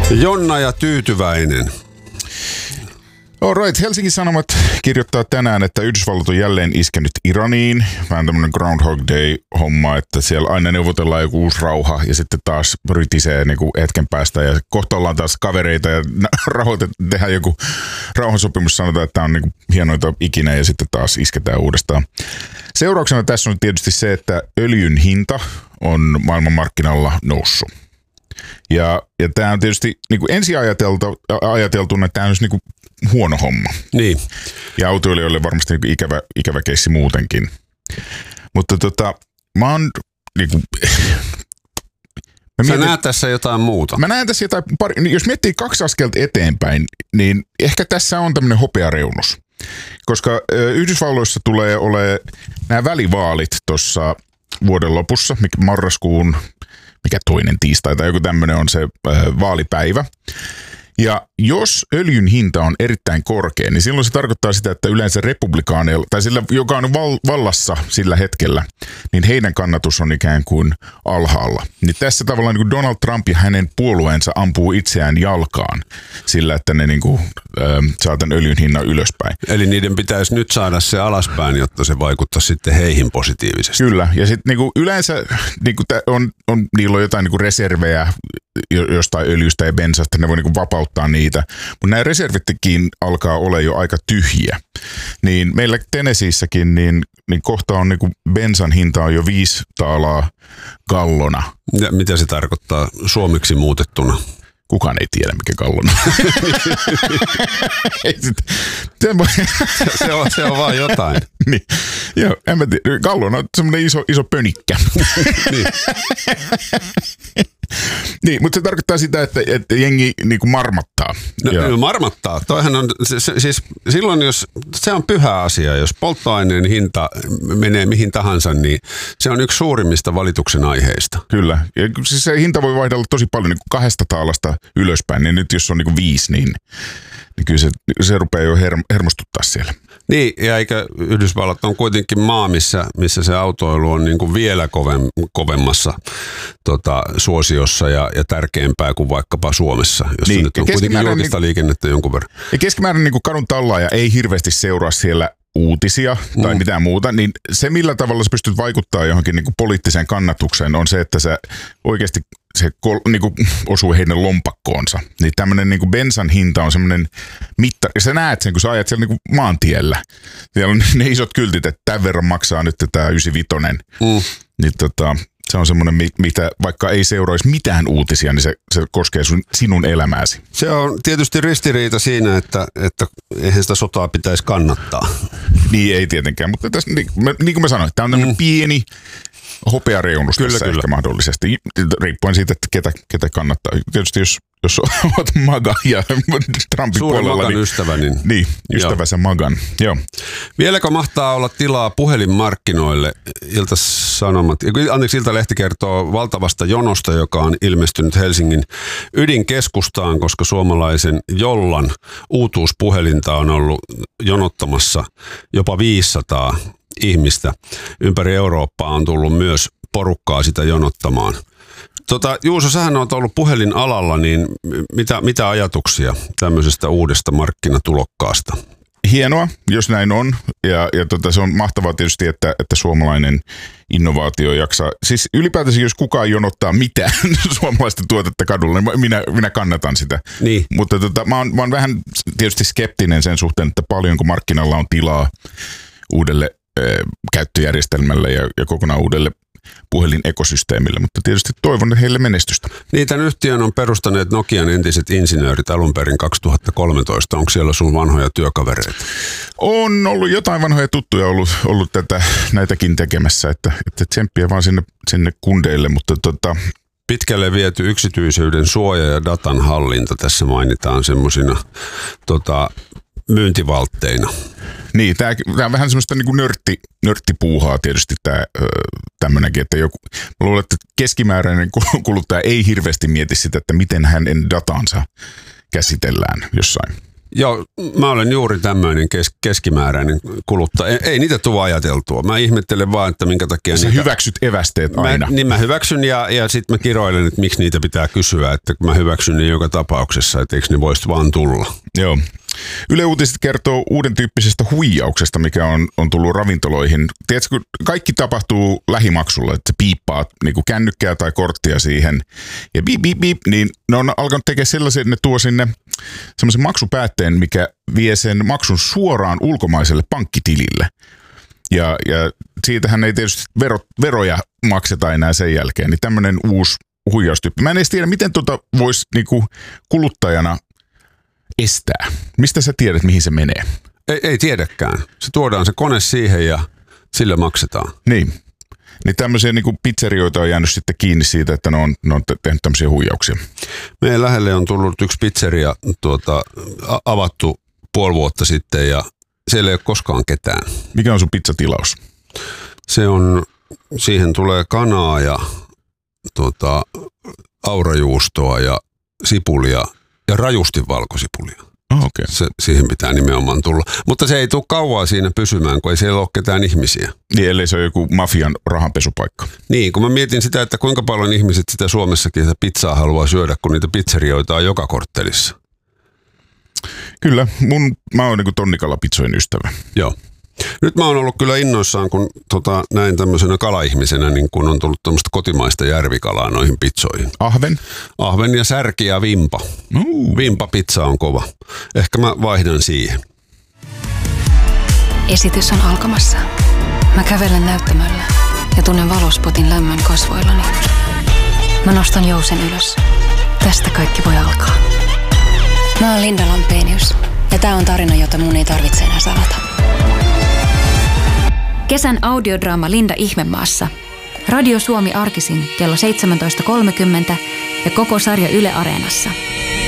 Jonna ja tyytyväinen. Alright, Helsingin Sanomat kirjoittaa tänään, että Yhdysvallat on jälleen iskenyt Iraniin. Vähän tämmöinen Groundhog Day-homma, että siellä aina neuvotellaan joku uusi rauha ja sitten taas rytisee niin kuin hetken päästä. Ja kohta ollaan taas kavereita ja tehdään joku rauhansopimus, sanotaan, että tämä on niin kuin hienoita ikinä ja sitten taas isketään uudestaan. Seurauksena tässä on tietysti se, että öljyn hinta on maailmanmarkkinalla noussut. Ja tämä on tietysti niin kuin ensin ajateltuna, että tämä on niin kuin huono homma. Niin. Ja autoilijoille varmasti niin kuin ikävä keissi muutenkin. Mutta mä oon niin kuin, Sä näet tässä jotain muuta. Mä näen tässä jotain, jos miettii 2 askelta eteenpäin, niin ehkä tässä on tämmöinen hopeareunus. Koska Yhdysvalloissa tulee olemaan nämä välivaalit tuossa vuoden lopussa, marraskuun, mikä toinen tiistai tai joku tämmöinen on se vaalipäivä. Ja jos öljyn hinta on erittäin korkea, niin silloin se tarkoittaa sitä, että yleensä republikaaneilla, tai sillä, joka on vallassa sillä hetkellä, niin heidän kannatus on ikään kuin alhaalla. Niin tässä tavallaan niin kuin Donald Trump ja hänen puolueensa ampuu itseään jalkaan sillä, että ne niin kuin, saa tämän öljyn hinnan ylöspäin. Eli niiden pitäisi nyt saada se alaspäin, jotta se vaikuttaa sitten heihin positiivisesti. Kyllä, ja sitten niin kuin yleensä niin kuin niillä on jotain niin kuin reservejä jostain öljystä ja bensasta, ne voi niin kuin vapauttaa niitä. Mutta nämä reservitkin alkaa olla jo aika tyhjiä. Niin meillä Tennesseessäkin niin kohta on niin kuin bensan hinta on jo $5 gallona. Ja mitä se tarkoittaa suomeksi muutettuna? Kukaan ei tiedä, mikä gallona. se on vaan jotain. Niin. Joo, en mä tiedä. Gallona on semmoinen iso pönikkä. Niin. Niin, mutta se tarkoittaa sitä, että jengi niinku marmattaa. No, marmattaa. Toihan on, siis silloin jos, se on pyhä asia, jos polttoaineen hinta menee mihin tahansa, niin se on yksi suurimmista valituksen aiheista. Kyllä. Ja siis se hinta voi vaihdella tosi paljon, niin kuin $2 ylöspäin, niin nyt jos on niin kuin 5, niin kyllä se rupeaa jo hermostuttaa siellä. Niin, ja eikä Yhdysvallat on kuitenkin maa, missä se autoilu on niin kuin vielä kovemmassa suosiossa ja tärkeämpää kuin vaikkapa Suomessa, jossa niin, nyt on kuitenkin julkista liikennettä jonkun verran. Ja keskimäärin niin kuin kadun tallaaja ei hirveästi seuraa siellä uutisia tai mitään muuta, niin se millä tavalla sä pystyt vaikuttaa johonkin niin kuin poliittiseen kannatukseen on se, että sä oikeasti se niin kuin osuu heidän lompakkoonsa. Niin tämmöinen niin kuin bensan hinta on semmoinen mittari. Ja sä näet sen, kun sä ajat siellä niin kuin maantiellä. Siellä on ne isot kyltit, että tämän verran maksaa nyt tämä 95. Niin se on semmoinen, mitä vaikka ei seuraisi mitään uutisia, niin se koskee sinun elämääsi. Se on tietysti ristiriita siinä, että eihän sitä sotaa pitäisi kannattaa. Niin ei tietenkään, mutta tässä, niin kuin mä sanoin, tämä on tämmöinen pieni hopeareunus tässä ehkä mahdollisesti, riippuen siitä, että ketä kannattaa. Tietysti jos olet Maga ja Trumpin suuren puolella. Magan ystävä. Niin, ystävänsä Magan. Joo. Vieläkö mahtaa olla tilaa puhelinmarkkinoille? Iltalehti kertoo valtavasta jonosta, joka on ilmestynyt Helsingin ydinkeskustaan, koska suomalaisen Jollan uutuuspuhelinta on ollut jonottamassa jopa 500 ihmistä. Ympäri Eurooppaa on tullut myös porukkaa sitä jonottamaan. Juuso, sähän olet ollut puhelinalalla, niin mitä ajatuksia tämmöisestä uudesta markkinatulokkaasta? Hienoa, jos näin on. Ja se on mahtavaa tietysti, että suomalainen innovaatio jaksaa. Siis ylipäätänsä, jos kukaan jonottaa mitään suomalaista tuotetta kadulla, niin minä kannatan sitä. Niin. Mutta mä oon vähän tietysti skeptinen sen suhteen, että paljonko markkinalla on tilaa uudelle käyttöjärjestelmälle ja kokonaan uudelle puhelinekosysteemille, mutta tietysti toivon heille menestystä. Niin, tämän yhtiön on perustaneet Nokian entiset insinöörit alun perin 2013. Onko siellä sun vanhoja työkavereita? On ollut jotain vanhoja tuttuja ollut näitäkin tekemässä, että tsemppiä vaan sinne kundeille, mutta pitkälle viety yksityisyyden suoja ja datan hallinta tässä mainitaan semmoisina myyntivaltteina. Niin, tämä on vähän semmoista niin kuin nörttipuuhaa tietysti tämmöinenkin, että mä luulen, että keskimääräinen kuluttaja ei hirveästi mieti sitä, että miten hänen datansa käsitellään jossain. Joo, mä olen juuri tämmöinen keskimääräinen kuluttaja. Ei niitä tule ajateltua. Mä ihmettelen vaan, että minkä takia sä hyväksyt evästeet aina. Mä hyväksyn ja sitten mä kiroilen, että miksi niitä pitää kysyä. Että mä hyväksyn ne joka tapauksessa, että eikö ne voisi vaan tulla. Joo. Yle Uutiset kertoo uuden tyyppisestä huijauksesta, mikä on tullut ravintoloihin. Tiedätkö, kaikki tapahtuu lähimaksulla, että piippaat niin kuin kännykkää tai korttia siihen ja biip, biip, biip, niin ne on alkanut tekemään sellaisen, että ne tuo sinne semmoisen maksupäätteen, mikä vie sen maksun suoraan ulkomaiselle pankkitilille. Ja siitähän ei tietysti veroja makseta enää sen jälkeen, niin tämmöinen uusi huijaustyyppi. Mä en edes tiedä, miten voisi niinku kuluttajana estää. Mistä sä tiedät, mihin se menee? Ei tiedäkään. Se tuodaan se kone siihen ja sillä maksetaan. Niin tämmöisiä niin pizzerioita on jäänyt sitten kiinni siitä, että ne on tehnyt tämmöisiä huijauksia. Meidän lähelle on tullut yksi pizzeria avattu puoli vuotta sitten ja siellä ei ole koskaan ketään. Mikä on sun pizzatilaus? Siihen tulee kanaa ja aurajuustoa ja sipulia ja rajusti valkosipulia. Okay. Siihen pitää nimenomaan tulla. Mutta se ei tule kauaa siinä pysymään, kun ei siellä ole ketään ihmisiä. Niin, ellei se ole joku mafian rahanpesupaikka. Niin, kun mä mietin sitä, että kuinka paljon ihmiset sitä Suomessakin sitä pizzaa haluaa syödä, kun niitä pizzerioita on joka korttelissa. Kyllä, mä oon niin tonnikalapizzojen ystävä. Joo. Nyt mä oon ollut kyllä innoissaan, kun näin tämmöisenä kalaihmisenä, niin kun on tullut tämmöistä kotimaista järvikalaa noihin pizzoihin. Ahven ja särki ja vimpa. Vimpa-pizza on kova. Ehkä mä vaihdan siihen. Esitys on alkamassa. Mä kävelen näyttämöllä ja tunnen valospotin lämmön kasvoillani. Mä nostan jousen ylös. Tästä kaikki voi alkaa. Mä oon Linda Lampenius ja tää on tarina, jota mun ei tarvitse enää salata. Kesän audiodraama Linda Ihmemaassa. Radio Suomi arkisin kello 17.30 ja koko sarja Yle Areenassa.